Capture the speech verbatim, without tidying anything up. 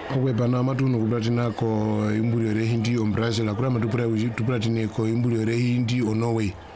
Okwepana amatuno kuplatinako imbulio re hindi o Brazil akura matupura uji tuplatineko imbulio re hindi o Norway